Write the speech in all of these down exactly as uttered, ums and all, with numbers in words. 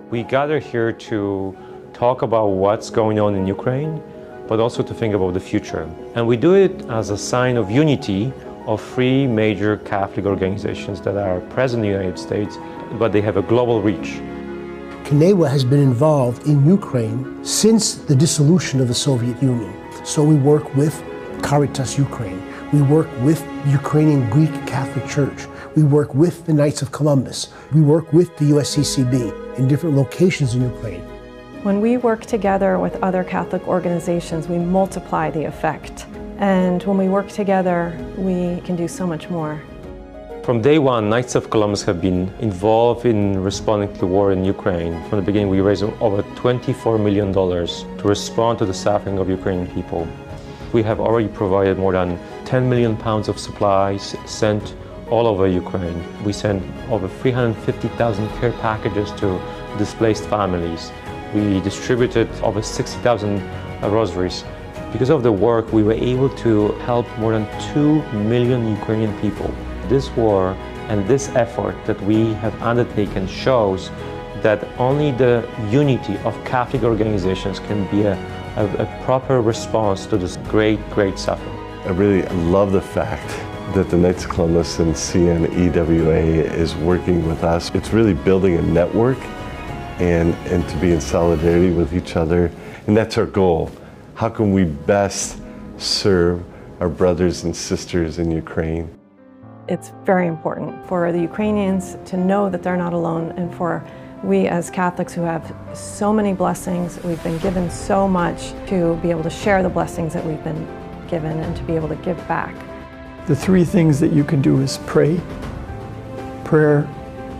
We gather here to talk about what's going on in Ukraine, but also to think about the future. And we do it as a sign of unity of three major Catholic organizations that are present in the United States, but they have a global reach. Kenewa has been involved in Ukraine since the dissolution of the Soviet Union. So we work with Caritas Ukraine. We work with the Ukrainian Greek Catholic Church. We work with the Knights of Columbus. We work with the U S C C B in different locations in Ukraine. When we work together with other Catholic organizations, we multiply the effect. And when we work together, we can do so much more. From day one, Knights of Columbus have been involved in responding to the war in Ukraine. From the beginning, we raised over twenty-four million dollars to respond to the suffering of Ukrainian people. We have already provided more than ten million pounds of supplies sent all over Ukraine. We sent over three hundred fifty thousand care packages to displaced families. We distributed over sixty thousand rosaries. Because of the work, we were able to help more than two million Ukrainian people. This war and this effort that we have undertaken shows that only the unity of Catholic organizations can be a, a, a proper response to this great, great suffering. I really love the fact that the Knights of Columbus and C N E W A is working with us. It's really building a network and, and to be in solidarity with each other. And that's our goal. How can we best serve our brothers and sisters in Ukraine? It's very important for the Ukrainians to know that they're not alone, and for we as Catholics who have so many blessings, we've been given so much, to be able to share the blessings that we've been given and to be able to give back. The three things that you can do is pray. Prayer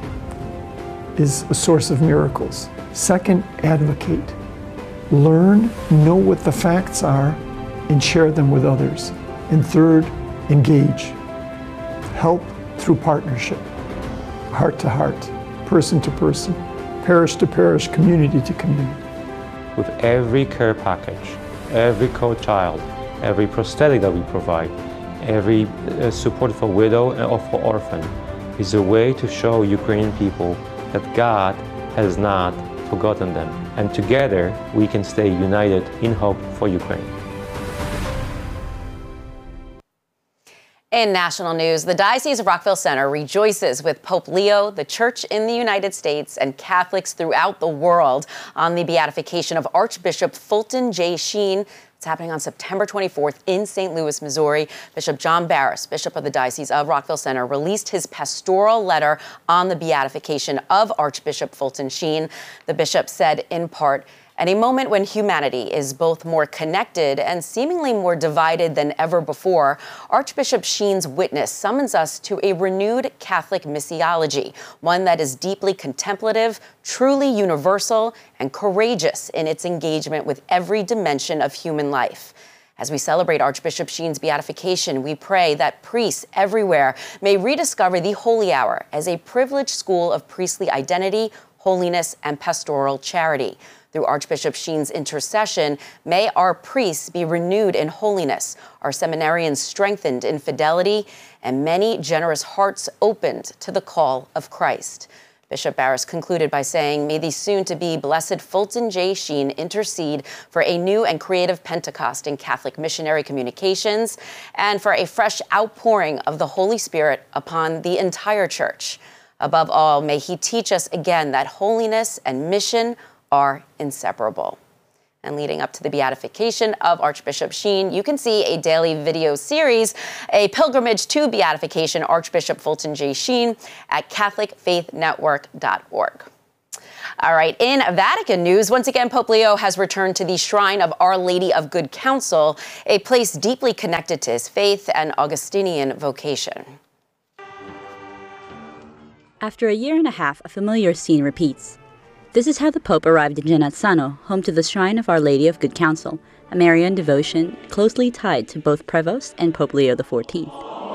is a source of miracles. Second, advocate. Learn, know what the facts are, and share them with others. And third, engage. Help through partnership, heart to heart, person to person, parish to parish, community to community. With every care package, every co-child, every prosthetic that we provide, every uh, support for widow or for orphan is a way to show Ukrainian people that God has not forgotten them. And together we can stay united in hope for Ukraine. In national news, the Diocese of Rockville Centre rejoices with Pope Leo, the Church in the United States, and Catholics throughout the world on the beatification of Archbishop Fulton J. Sheen. It's happening on September twenty-fourth in Saint Louis, Missouri. Bishop John Barris, Bishop of the Diocese of Rockville Centre, released his pastoral letter on the beatification of Archbishop Fulton Sheen. The bishop said, in part, "At a moment when humanity is both more connected and seemingly more divided than ever before, Archbishop Sheen's witness summons us to a renewed Catholic missiology, one that is deeply contemplative, truly universal, and courageous in its engagement with every dimension of human life." As we celebrate Archbishop Sheen's beatification, we pray that priests everywhere may rediscover the Holy Hour as a privileged school of priestly identity, holiness, and pastoral charity. Through Archbishop Sheen's intercession, may our priests be renewed in holiness, our seminarians strengthened in fidelity, and many generous hearts opened to the call of Christ. Bishop Barris concluded by saying, "May the soon-to-be Blessed Fulton J. Sheen intercede for a new and creative Pentecost in Catholic missionary communications and for a fresh outpouring of the Holy Spirit upon the entire Church. Above all, may he teach us again that holiness and mission are inseparable." And leading up to the beatification of Archbishop Sheen, you can see a daily video series, A Pilgrimage to Beatification, Archbishop Fulton J. Sheen, at Catholic Faith Network dot org. All right, in Vatican news, once again, Pope Leo has returned to the Shrine of Our Lady of Good Counsel, a place deeply connected to his faith and Augustinian vocation. After a year and a half, a familiar scene repeats. This is how the Pope arrived in Genazzano, home to the Shrine of Our Lady of Good Counsel, a Marian devotion closely tied to both Prevost and Pope Leo the fourteenth.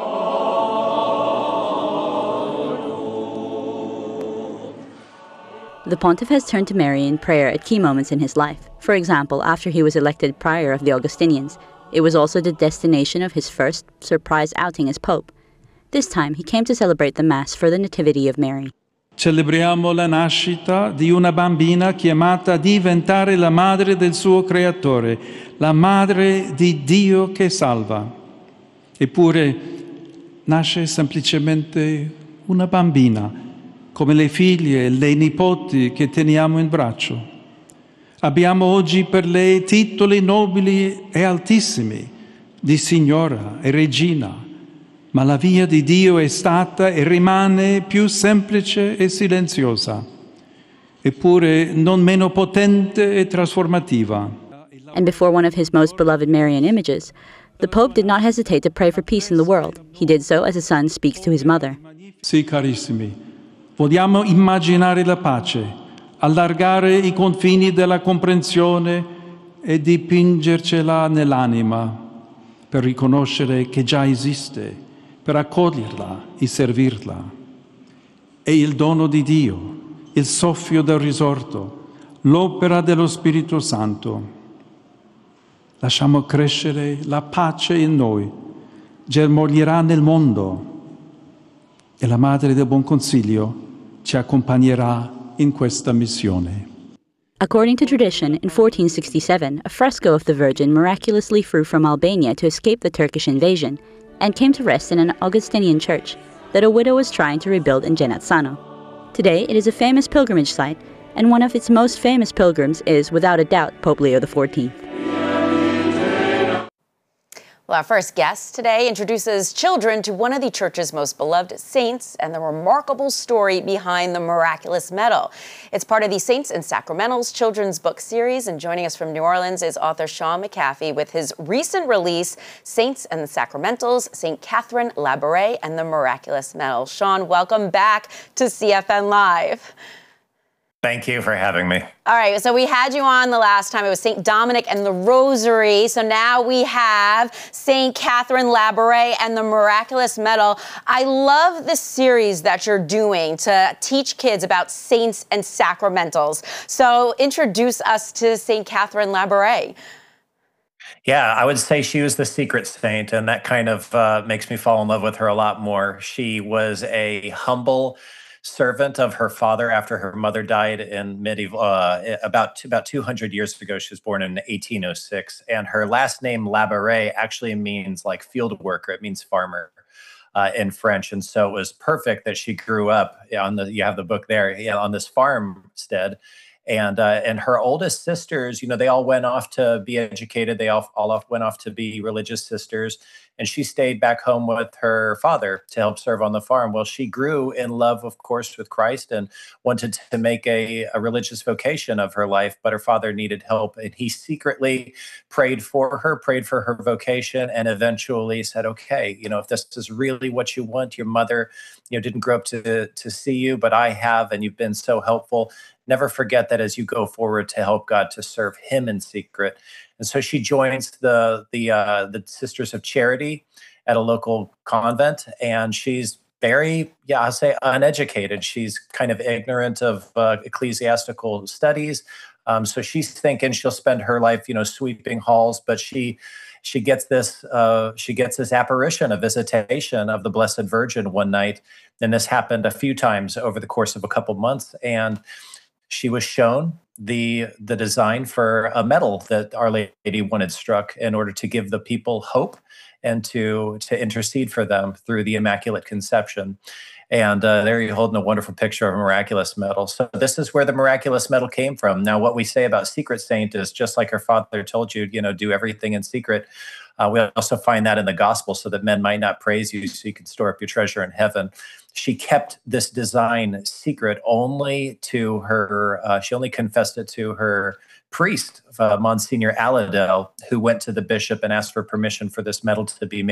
The Pontiff has turned to Mary in prayer at key moments in his life. For example, after he was elected Prior of the Augustinians, it was also the destination of his first surprise outing as Pope. This time, he came to celebrate the Mass for the Nativity of Mary. Celebriamo la nascita di una bambina chiamata a diventare la madre del suo creatore, la madre di Dio che salva. Eppure nasce semplicemente una bambina, come le figlie e le nipoti che teniamo in braccio. Abbiamo oggi per lei titoli nobili e altissimi di signora e regina, ma la via di Dio è stata e rimane più semplice e silenziosa, eppure non meno potente e trasformativa. And before one of his most beloved Marian images, the Pope did not hesitate to pray for peace in the world. He did so as a son speaks to his mother. Sì, carissimi, vogliamo immaginare la pace, allargare i confini della comprensione e dipingercela nell'anima per riconoscere che già esiste, per accoglierla e servirla. È il dono di Dio, il soffio del risorto, l'opera dello Spirito Santo. Lasciamo crescere la pace in noi, germoglierà nel mondo e la Madre del Buon Consiglio ci accompagnerà in questa missione. According to tradition, in fourteen sixty-seven, a fresco of the Virgin miraculously flew from Albania to escape the Turkish invasion and came to rest in an Augustinian church that a widow was trying to rebuild in Genazzano. Today, it is a famous pilgrimage site, and one of its most famous pilgrims is, without a doubt, Pope Leo the fourteenth. Well, our first guest today introduces children to one of the church's most beloved saints and the remarkable story behind the miraculous medal. It's part of the Saints and Sacramentals children's book series, and joining us from New Orleans is author Sean McAfee with his recent release, Saints and the Sacramentals, Saint Catherine Labouré and the Miraculous Medal. Sean, welcome back to C F N Live. Thank you for having me. All right, so we had you on the last time. It was Saint Dominic and the Rosary. So now we have Saint Catherine Labouré and the Miraculous Medal. I love the series that you're doing to teach kids about saints and sacramentals. So introduce us to Saint Catherine Labouré. Yeah, I would say she was the secret saint, and that kind of uh, makes me fall in love with her a lot more. She was a humble servant of her father after her mother died in medieval uh, about about two hundred years ago. She was born in eighteen oh six, and her last name Labouré actually means like field worker. It means farmer uh, in French, and so it was perfect that she grew up on the. You have the book there, yeah, on this farmstead. And uh, and her oldest sisters, you know, they all went off to be educated. They all all went off to be religious sisters, and she stayed back home with her father to help serve on the farm. Well, she grew in love, of course, with Christ and wanted to make a, a religious vocation of her life, but her father needed help, and he secretly prayed for her, prayed for her vocation, and eventually said, "Okay, you know, if this is really what you want, your mother, you know, didn't grow up to to see you, but I have, and you've been so helpful. Never forget that as you go forward to help God, to serve Him in secret." And so she joins the the uh, the Sisters of Charity at a local convent, and she's very, yeah, I'll say uneducated. She's kind of ignorant of uh, ecclesiastical studies. Um, so she's thinking she'll spend her life, you know, sweeping halls, but she she gets this uh, she gets this apparition, a visitation of the Blessed Virgin one night, and this happened a few times over the course of a couple months, and she was shown the the design for a medal that Our Lady wanted struck in order to give the people hope and to to intercede for them through the Immaculate Conception. And uh, there you're holding a wonderful picture of a miraculous medal. So this is where the miraculous medal came from. Now, what we say about secret saint is just like her father told you, you know, do everything in secret. Uh, we also find that in the gospel, so that men might not praise you, so you can store up your treasure in heaven. She kept this design secret only to her, uh, she only confessed it to her priest, uh, Monsignor Aladel, who went to the bishop and asked for permission for this medal to be made.